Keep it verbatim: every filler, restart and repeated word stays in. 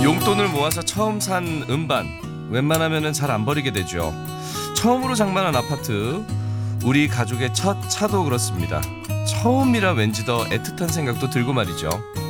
용돈을 모아서 처음 산 음반, 웬만하면은 잘 안 버리게 되죠. 처음으로 장만한 아파트, 우리 가족의 첫 차도 그렇습니다. 처음이라 왠지 더 애틋한 생각도 들고 말이죠.